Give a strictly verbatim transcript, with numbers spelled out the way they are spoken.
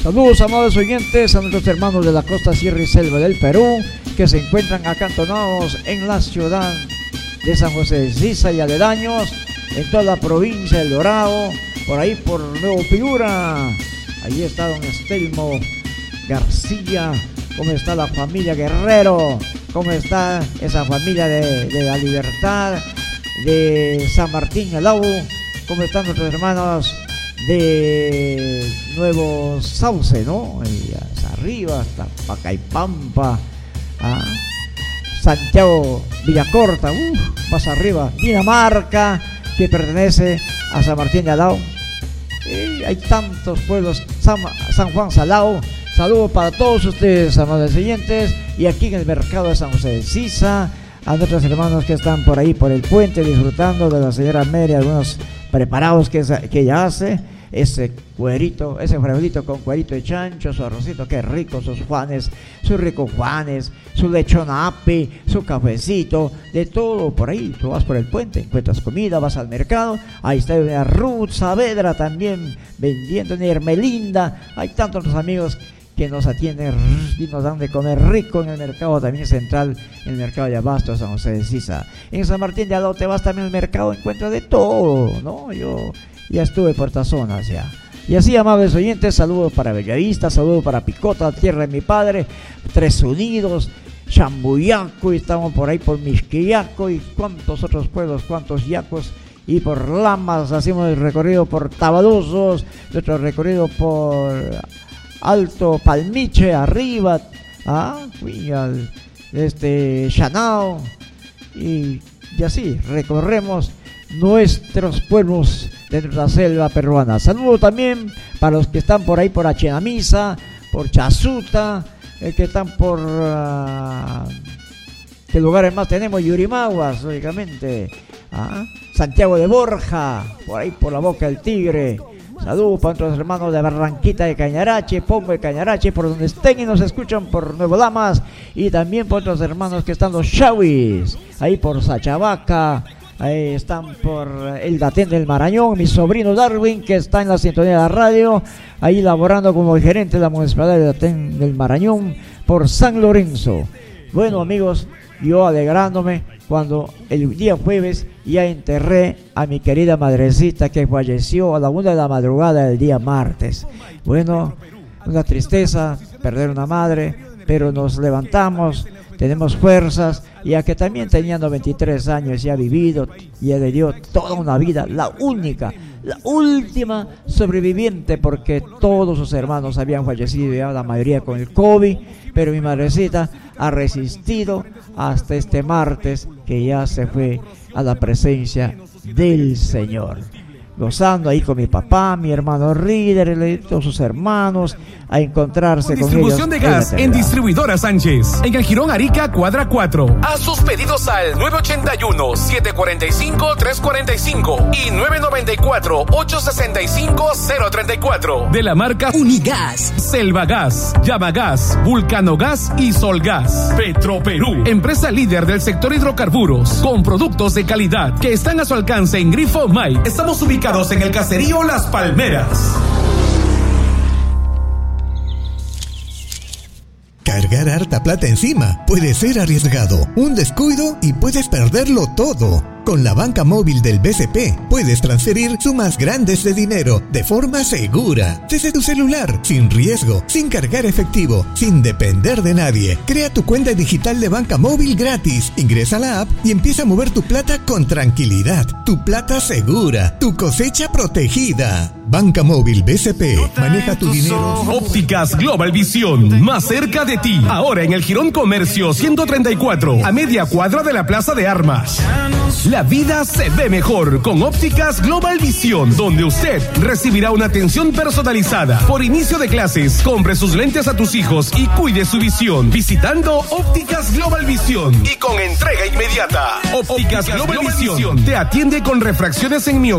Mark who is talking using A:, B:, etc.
A: Saludos, amables oyentes, a nuestros hermanos de la costa, sierra y selva del Perú, que se encuentran acantonados en la ciudad de San José de Sisa y aledaños, en toda la provincia del Dorado, por ahí por Nuevo Piura. Allí está don Estelmo García. ¿Cómo está la familia Guerrero? ¿Cómo está esa familia de, de la Libertad, de San Martín Alau? ¿Cómo están nuestros hermanos de Nuevo Sauce, no? Y hasta arriba, hasta Pacaipampa, ¿ah? Santiago Villacorta, uh, más arriba, Dinamarca, que pertenece a San Martín de Alao. Y hay tantos pueblos, San, San Juan Salao. Saludos para todos ustedes, amables oyentes, y aquí en el mercado de San José de Sisa, a nuestros hermanos que están por ahí por el puente disfrutando de la señora Mary, algunos preparados que, que ella hace, ese cuerito, ese frijolito con cuerito de chancho, su arrocito, qué rico, sus juanes, sus ricos juanes, su lechona ape, su cafecito, de todo por ahí. Tú vas por el puente, encuentras comida, vas al mercado, ahí está una Ruth Saavedra también vendiendo, una Hermelinda, hay tantos otros amigos que nos atienden y nos dan de comer rico en el mercado también central, en el mercado de Abasto de San José de Sisa. En San Martín de Alao te vas también al mercado, encuentras de todo, ¿no? Yo ya estuve por estas zonas ya. Y así, amables oyentes, saludos para Bellavista, saludos para Picota, tierra de mi padre, Tres Unidos, Chambuyaco, y estamos por ahí por Mixquillaco y cuántos otros pueblos, cuántos yacos, y por Lamas, hacemos el recorrido por Tabaluzos, nuestro recorrido por Alto Palmiche, arriba, ¿ah? Fui al este, Chanao, y, y así recorremos nuestros pueblos de nuestra selva peruana. Saludos también para los que están por ahí por Achenamisa, por Chasuta, el que están por uh, ¿qué lugares más tenemos? Yurimaguas, lógicamente, ¿ah? Santiago de Borja, por ahí por la Boca del Tigre. Saludos para nuestros hermanos de Barranquita de Cañarache, Pombo de Cañarache, por donde estén y nos escuchan por Nuevo Lamas, y también por otros hermanos que están los Chawis, ahí por Sachavaca. Ahí están por el Datén del Marañón, mi sobrino Darwin, que está en la sintonía de la radio, ahí laborando como el gerente de la municipalidad del Datén del Marañón, por San Lorenzo. Bueno, amigos, yo alegrándome cuando el día jueves ya enterré a mi querida madrecita que falleció a la una de la madrugada del día martes. Bueno, una tristeza perder una madre, pero nos levantamos, tenemos fuerzas, ya que también tenía noventa y tres años y ha vivido y le dio toda una vida, la única, la última sobreviviente, porque todos sus hermanos habían fallecido ya, la mayoría con el COVID, pero mi madrecita ha resistido hasta este martes, que ya se fue a la presencia del Señor, gozando ahí con mi papá, mi hermano Ríder, todos sus hermanos, a encontrarse con ellos.
B: Distribución de gas en Distribuidora Sánchez, en el Jirón Arica, cuadra cuatro. Haz sus pedidos al nueve ocho uno, siete cuatro cinco, tres cuatro cinco y nueve nueve cuatro, ocho seis cinco, cero tres cuatro. De la marca Unigas, Selvagas, Yamagas, Vulcanogas y Solgas. Petroperú, empresa líder del sector hidrocarburos, con productos de calidad que están a su alcance en Grifo Mike. Estamos ubicados en el caserío Las Palmeras.
C: Cargar harta plata encima puede ser arriesgado, un descuido y puedes perderlo todo. Con la banca móvil del B C P puedes transferir sumas grandes de dinero de forma segura, desde tu celular, sin riesgo, sin cargar efectivo, sin depender de nadie. Crea tu cuenta digital de banca móvil gratis, ingresa a la app y empieza a mover tu plata con tranquilidad. Tu plata segura, tu cosecha protegida. Banca móvil B C P, maneja tu dinero.
B: Ópticas Global Visión, más cerca de ti. Ahora en el Jirón Comercio ciento treinta y cuatro, a media cuadra de la Plaza de Armas. La vida se ve mejor con Ópticas Global Visión, donde usted recibirá una atención personalizada por inicio de clases. Compre sus lentes a tus hijos y cuide su visión visitando Ópticas Global Visión y con entrega inmediata. Ópticas Global Visión te atiende con refracciones en miopía,